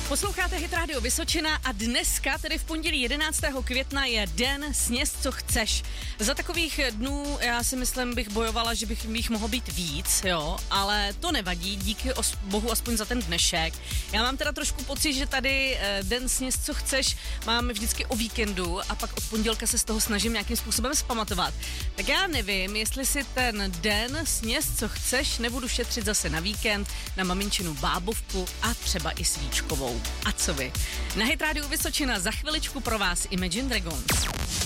Posloucháte Hit Radio Vysočina a dneska, tedy v pondělí 11. května, je den sněz, co chceš. Za takových dnů já si myslím, bych bojovala, že bych jich mohlo být víc, jo, ale to nevadí, díky bohu aspoň za ten dnešek. Já mám teda trošku pocit, že tady den sněz, co chceš, mám vždycky o víkendu a pak od pondělka se z toho snažím nějakým způsobem zpamatovat. Tak já nevím, jestli si ten den sněz, co chceš, nebudu šetřit zase na víkend, na maminčinu bábovku a třeba i svíčkovou. A co vy? Na Hit Radio Vysočina za chviličku pro vás Imagine Dragons.